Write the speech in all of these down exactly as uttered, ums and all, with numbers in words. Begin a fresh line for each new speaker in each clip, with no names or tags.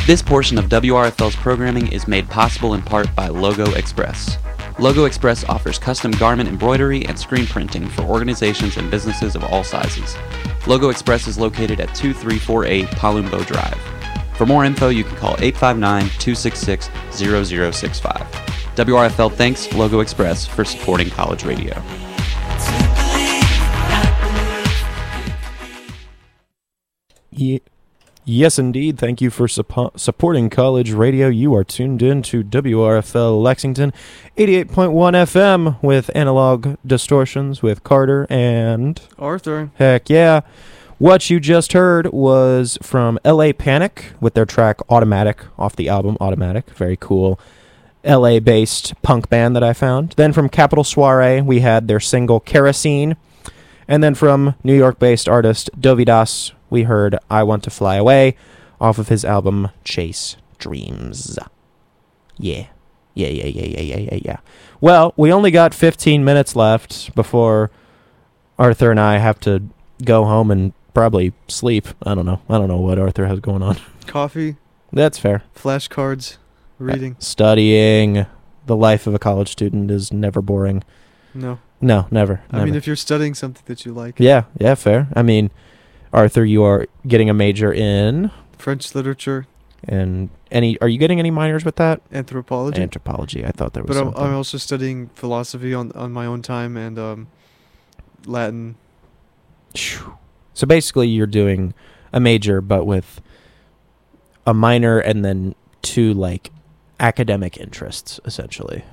This portion of W R F L's programming is made possible in part by Logo Express. Logo Express offers custom garment embroidery and screen printing for organizations and businesses of all sizes. Logo Express is located at two three four eight Palumbo Drive. For more info, you can call eight five nine, two six six, zero zero six five. W R F L thanks Logo Express for supporting college radio.
Ye- yes, indeed. Thank you for suppo- supporting college radio. You are tuned in to W R F L Lexington, eighty-eight point one F M with Analog Distortions with Carter and
Arthur.
Heck yeah. What you just heard was from L A Panic with their track Automatic off the album Automatic. Very cool L A-based punk band that I found. Then from Capital Soiree, we had their single Kerosene. And then from New York-based artist Dovidas, we heard I Want to Fly Away off of his album Chase Dreams. Yeah. Yeah, yeah, yeah, yeah, yeah, yeah, yeah. Well, we only got fifteen minutes left before Arthur and I have to go home and probably sleep. I don't know. I don't know what Arthur has going on.
Coffee.
That's fair.
Flashcards. Reading.
Studying. The life of a college student is never boring.
No.
No, never.
I
never.
mean, if you're studying something that you like.
Yeah, yeah, fair. I mean, Arthur, you are getting a major in
French literature.
And any? Are you getting any minors with that?
Anthropology.
Anthropology. I thought there was
But I'm,
something.
I'm also studying philosophy on, on my own time and um, Latin.
So basically, you're doing a major, but with a minor and then two, like, academic interests, essentially.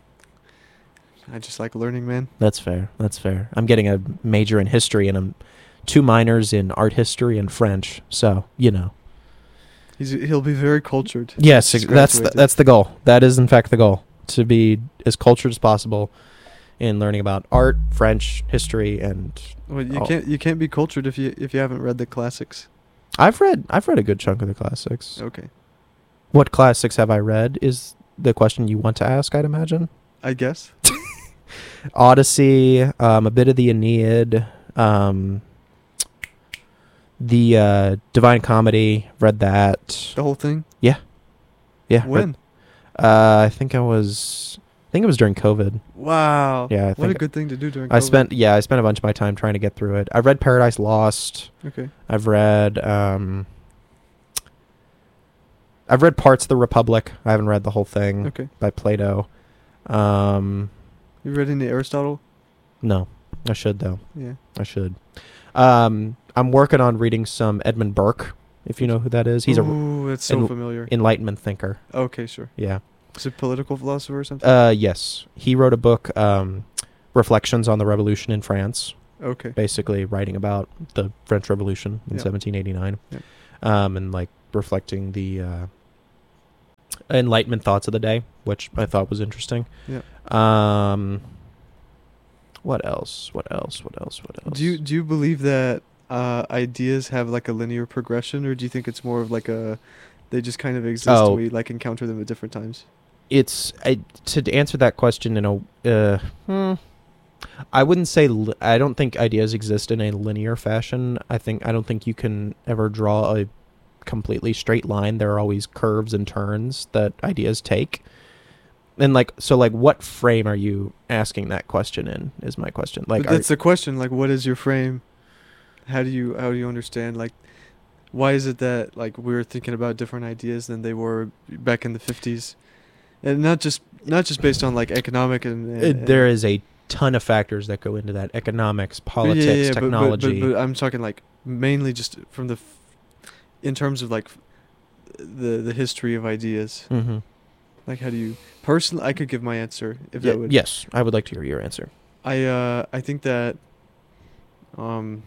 I just like learning, man.
That's fair. That's fair. I'm getting a major in history and I'm two minors in art history and French. So, you know.
He's He'll be very cultured.
Yes,
He's
that's the,
graduated.
that's the goal. That is, in fact, the goal. To be as cultured as possible in learning about art, French, history, and...
Well, you
oh.
can't you can't be cultured if you if you haven't read the classics.
I've read I've read a good chunk of the classics.
Okay.
What classics have I read is the question you want to ask, I'd imagine.
I guess.
Odyssey, um, a bit of the Aeneid, um, the uh, Divine Comedy, read that.
The whole thing?
Yeah. Yeah.
When?
Read, uh, I think I was, I think it was during COVID.
Wow.
Yeah, I
What
think
a good thing to do during
I
COVID.
spent, yeah, I spent a bunch of my time trying to get through it. I've read Paradise Lost.
Okay.
I've read, um, I've read parts of The Republic. I haven't read the whole thing.
Okay.
By Plato. Um,
You read any Aristotle?
no, I should though.
Yeah.
I should. Um, I'm working on reading some Edmund Burke, if you know who that is. He's
Ooh, that's so
en-
familiar.
a Enlightenment thinker.
Okay, sure.
Yeah.
Is it political philosopher or something?
Uh, yes. He wrote a book, um, Reflections on the Revolution in France,
okay.
basically writing about the French Revolution in
Yeah.
seventeen eighty-nine,
Yeah.
um, and like reflecting the uh, Enlightenment thoughts of the day, which I thought was interesting.
Yeah.
Um, what else? What else? What else? What else?
Do you do you believe that uh, ideas have like a linear progression, or do you think it's more of like a they just kind of exist
Oh.
and we like encounter them at different times?
It's I, to answer that question in a uh, hmm, I wouldn't say li- I don't think ideas exist in a linear fashion. I think I don't think you can ever draw a completely straight line. There are always curves and turns that ideas take. And like so like what frame are you asking that question in is my question. Like
But that's the question. Like, what is your frame? How do you how do you understand? Like, why is it that like we're thinking about different ideas than they were back in the fifties, and not just not just based on like economic and, and,
It, there is a ton of factors that go into that: economics, politics,
yeah, yeah, yeah, but- but-
technology.
But, but, I'm talking like mainly just from the, f- in terms of like, f- the the history of ideas.
mm-hmm.
Like, how do you personally? I could give my answer if
Yeah,
that would.
yes, I would like to hear your answer.
I uh I think that um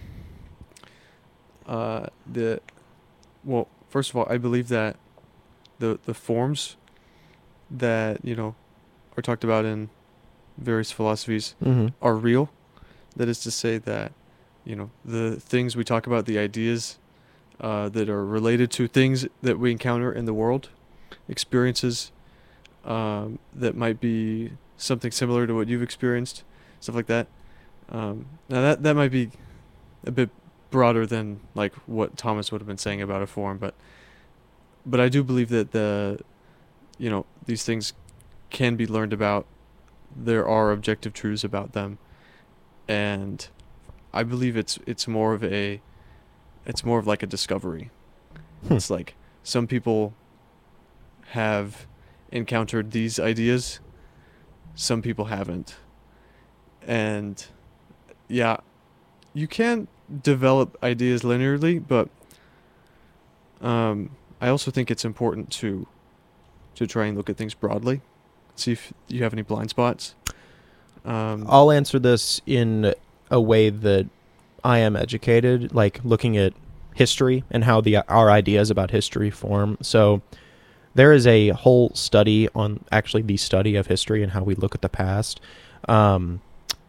uh the well first of all I believe that the the forms that you know are talked about in various philosophies
Mm-hmm.
are real. That is to say that you know the things we talk about, the ideas uh, that are related to things that we encounter in the world, experiences um, that might be something similar to what you've experienced, stuff like that. Um, now that that might be a bit broader than like what Thomas would have been saying about a form, but but I do believe that the, you know, these things can be learned about. There are objective truths about them, and I believe it's it's more of a, it's more of like a discovery.
Hmm.
It's like some people have encountered these ideas, some people haven't, and yeah, you can develop ideas linearly, but um, I also think it's important to to try and look at things broadly, see if you have any blind spots. Um,
I'll answer this in a way that I am educated, like looking at history and how the our ideas about history form. So there is a whole study on actually the study of history and how we look at the past. Um,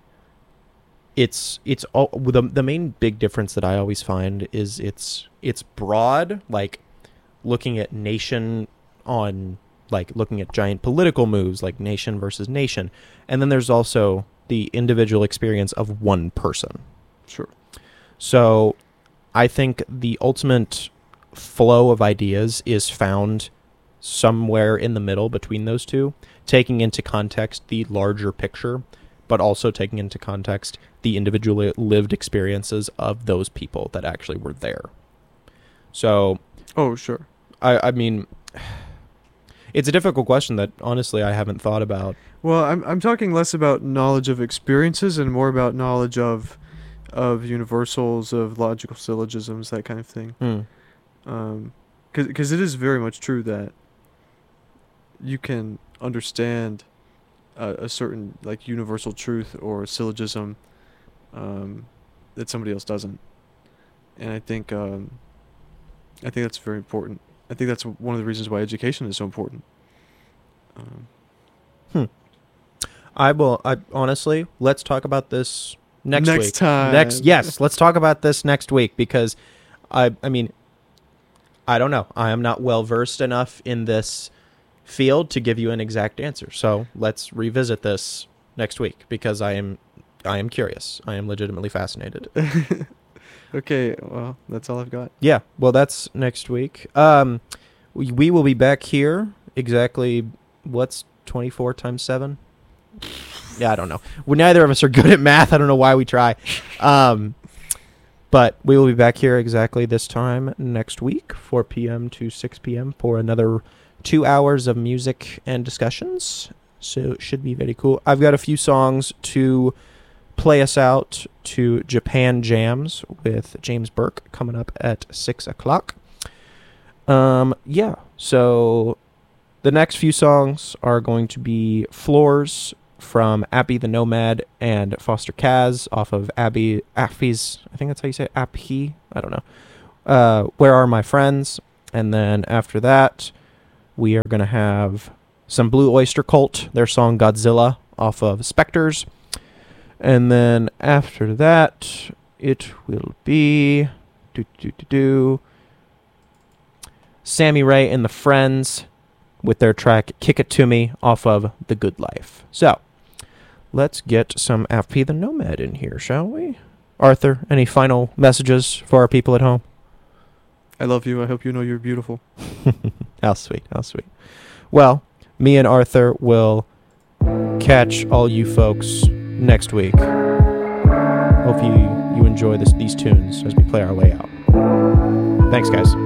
it's it's all the the main big difference that I always find is it's it's broad, like looking at nation on like looking at giant political moves like nation versus nation, and then there's also the individual experience of one person.
Sure.
So I think the ultimate flow of ideas is found somewhere in the middle between those two, taking into context the larger picture, but also taking into context the individually lived experiences of those people that actually were there. So,
Oh, sure.
I, I mean, it's a difficult question that honestly I haven't thought about.
Well, I'm I'm talking less about knowledge of experiences and more about knowledge of of universals, of logical syllogisms, that kind of thing.
Hmm.
Um, because it is very much true that you can understand a, a certain like universal truth or syllogism um, that somebody else doesn't, and I think um, I think that's very important. I think that's one of the reasons why education is so important. Um,
Hmm. I will. I honestly, let's talk about this next,
Next
week.
time.
Next, yes, let's talk about this next week because I. I mean, I don't know. I am not well versed enough in this field to give you an exact answer. So let's revisit this next week because I am. I am curious. I am legitimately fascinated.
okay, well, that's all I've got.
Yeah. Well, that's next week. Um, we, we will be back here exactly. What's twenty-four times seven? Yeah, I don't know. Well, neither of us are good at math. I don't know why we try. Um, but we will be back here exactly this time next week, four p.m. to six p.m. for another two hours of music and discussions. So it should be very cool. I've got a few songs to play us out to Japan Jams with James Burke coming up at six o'clock. Um, yeah, so the next few songs are going to be Floors from Appy the Nomad and Foster Kaz off of Abby, Appy's, I think that's how you say it, Appy, I don't know. Uh, Where Are My Friends? And then after that, we are going to have some Blue Oyster Cult, their song Godzilla off of Spectres. And then after that, it will be do do do do Sammy Ray and the Friends with their track Kick It To Me off of The Good Life. So, let's get some Appy the Nomad in here, shall we? Arthur, any final messages for our people at home?
I love you. I hope you know you're beautiful.
How sweet, how sweet. Well, me and Arthur will catch all you folks next week. Hope you, you enjoy this, these tunes as we play our way out. Thanks, guys.